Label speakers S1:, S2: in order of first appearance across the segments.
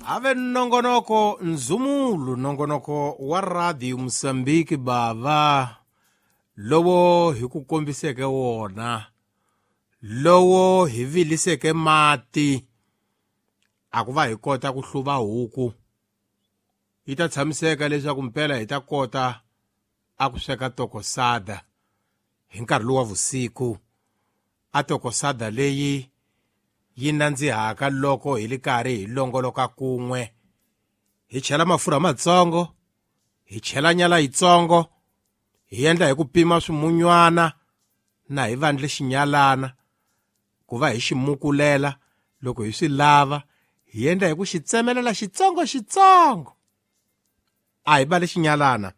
S1: ave nongonoko nzumulu nongonoko wa radio Mozambique bava lowo hi ku kombiseke wona lowo hi viliseke mati akuva hi kota ku hluva huku hi ta tshamiseka leswaku mpela hi ta kota aku sweka tokosada hi nkarhi lowa vusiku a tokosada leyi yi nandzihaka loko hi li karhi hi longoloka kun'we hi chela mafurha matsongo hi chela nyala yitsongo hi endla hi ku pima swimunywana na hi vandle xinyalana ku va hi ximukulela loko hi swi lava hi endla hi ku xi tsemelela xitsongo a hi bale xinyalana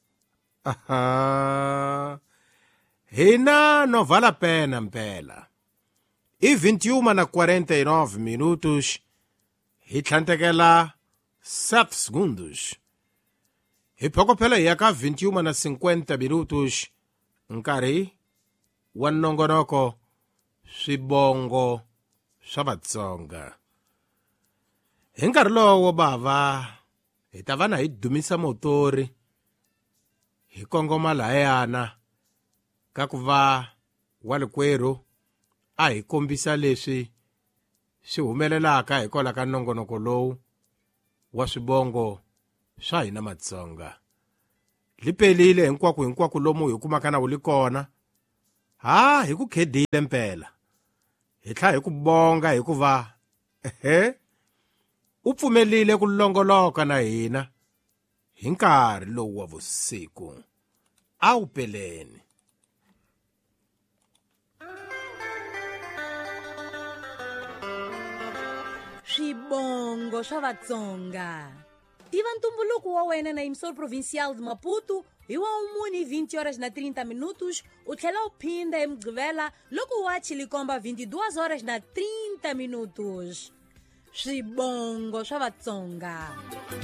S1: hina no vala pena mpela I 21:49 minutos hi tlhantekela 7 segundos hi phokopela hi ya ka 21:50 minutos nkarhi wa nongonoko swibongo swa Vatsonga. Hi nkarhi lowo bava hi ta va na hi dumisa motori hi kongoma layana ka ku va walikweru a hi kombisa leswi swi humelelaka hi kola ka nongonoko lowu wa swibongo swa hina Matsonga. Lipelile hinkwako lomu hi kumaka na wuli kona hi ku khedile mpela hi tlha hi ku bonga hikuva u pfumelile ku longoloka na hina hi nkarhi lowu wa vusiku a wu peleni.
S2: Swibongo swa Vatsonga. Tiva ntumbuluko wa wena na emissora provincial de Maputo hi wa umuni 20h30 u tlhela u phinda hi Mugqivela loko wa chilikomba 22h30. Swibongo swa Vatsonga.